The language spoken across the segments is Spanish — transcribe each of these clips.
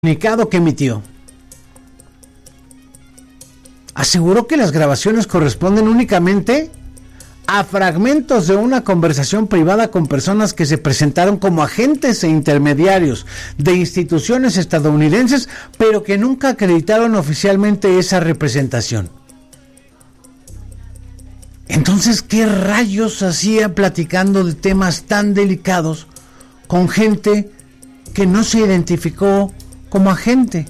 comunicado que emitió, aseguró que las grabaciones corresponden únicamente a fragmentos de una conversación privada con personas que se presentaron como agentes e intermediarios de instituciones estadounidenses, pero que nunca acreditaron oficialmente esa representación. Entonces, ¿qué rayos hacía platicando de temas tan delicados con gente que no se identificó como agente?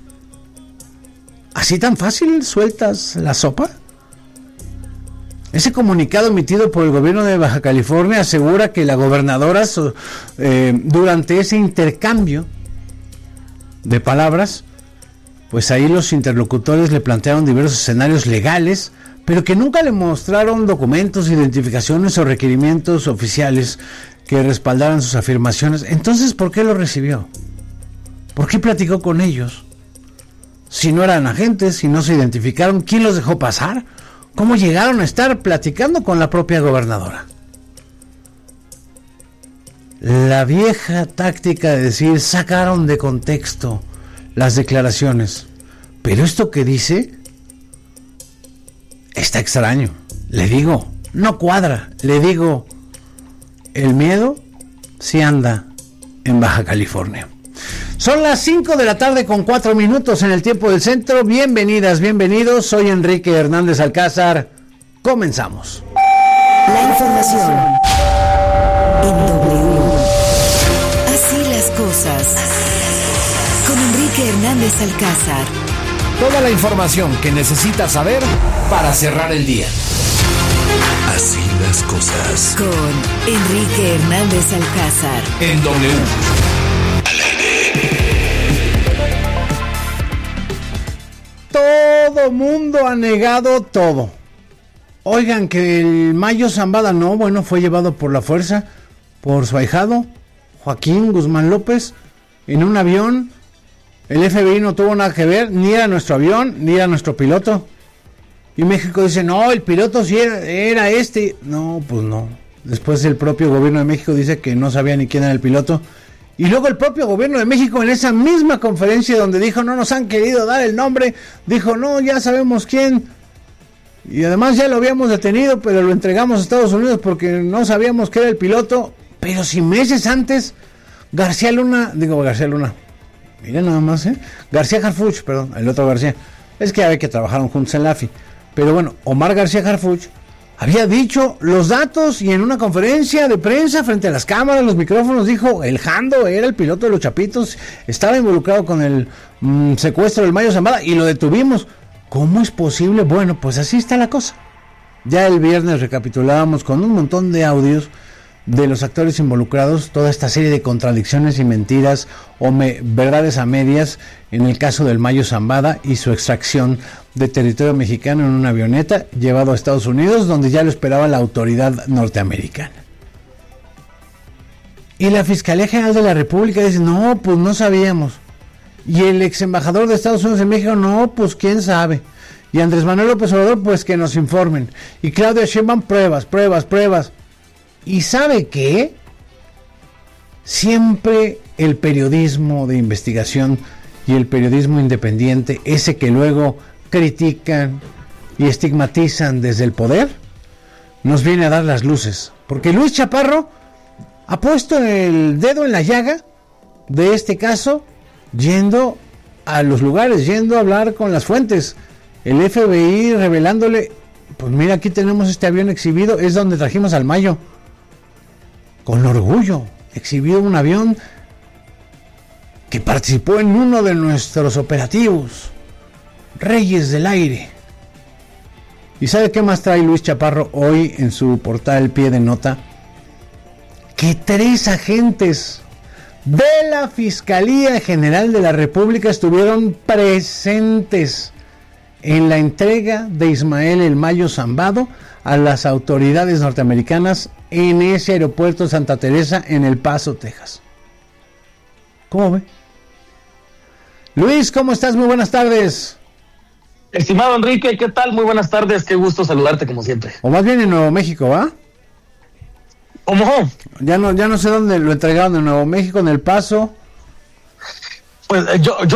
¿Así tan fácil sueltas la sopa? Ese comunicado emitido por el gobierno de Baja California asegura que la gobernadora, durante ese intercambio de palabras, pues ahí los interlocutores le plantearon diversos escenarios legales, pero que nunca le mostraron documentos, identificaciones o requerimientos oficiales que respaldaran sus afirmaciones. Entonces, ¿por qué lo recibió? ¿Por qué platicó con ellos? Si no eran agentes, si no se identificaron, ¿quién los dejó pasar? ¿Cómo llegaron a estar platicando con la propia gobernadora? La vieja táctica de decir, sacaron de contexto las declaraciones. Pero esto que dice está extraño. Le digo, no cuadra. Le digo, el miedo sí anda en Baja California. Son las 5 de la tarde con 4 minutos en el tiempo del centro. Bienvenidas, bienvenidos. Soy Enrique Hernández Alcázar. Comenzamos. La información en W. Así las cosas. Con Enrique Hernández Alcázar. Toda la información que necesitas saber para cerrar el día. Así las cosas. Con Enrique Hernández Alcázar. En W. Todo mundo ha negado todo. Oigan, que el Mayo Zambada no, bueno, fue llevado por la fuerza, por su ahijado, Joaquín Guzmán López, en un avión. El FBI no tuvo nada que ver, ni era nuestro avión, ni era nuestro piloto. Y México dice, no, el piloto sí era este. No, pues no. Después el propio gobierno de México dice que no sabía ni quién era el piloto. Y luego el propio gobierno de México en esa misma conferencia donde dijo no nos han querido dar el nombre, dijo no, ya sabemos quién. Y además ya lo habíamos detenido, pero lo entregamos a Estados Unidos porque no sabíamos que era el piloto. Pero si meses antes, García Luna, miren nada más, García Harfuch, perdón, el otro García. Es que ya ve que trabajaron juntos en la AFI. Pero bueno, Omar García Harfuch había dicho los datos y en una conferencia de prensa frente a las cámaras, los micrófonos, dijo el Jando era el piloto de los Chapitos, estaba involucrado con el secuestro del Mayo Zambada y lo detuvimos. ¿Cómo es posible? Bueno, pues así está la cosa. Ya el viernes recapitulábamos con un montón de audios de los actores involucrados, toda esta serie de contradicciones y mentiras o verdades a medias en el caso del Mayo Zambada y su extracción de territorio mexicano en una avioneta llevado a Estados Unidos, donde ya lo esperaba la autoridad norteamericana. Y la Fiscalía General de la República dice, no, pues no sabíamos. Y el ex embajador de Estados Unidos en México, no, pues quién sabe. Y Andrés Manuel López Obrador, pues que nos informen. Y Claudia Sheinbaum, pruebas. ¿Y sabe qué? Siempre el periodismo de investigación y el periodismo independiente, ese que luego critican y estigmatizan desde el poder, nos viene a dar las luces. Porque Luis Chaparro ha puesto el dedo en la llaga de este caso, yendo a los lugares, yendo a hablar con las fuentes. El FBI revelándole, pues mira, aquí tenemos este avión exhibido, es donde trajimos al Mayo. Con orgullo, exhibió un avión que participó en uno de nuestros operativos, Reyes del Aire. ¿Y sabe qué más trae Luis Chaparro hoy en su portal Pie de Nota? Que 3 agentes de la Fiscalía General de la República estuvieron presentes en la entrega de Ismael El Mayo Zambada a las autoridades norteamericanas en ese aeropuerto Santa Teresa en El Paso, Texas. ¿Cómo ve? Luis, ¿cómo estás? Muy buenas tardes. Estimado Enrique, ¿qué tal? Muy buenas tardes, qué gusto saludarte como siempre. O más bien en Nuevo México, ¿va? ¿Cómo? Ya no sé dónde lo entregaron, en Nuevo México, en El Paso. Pues yo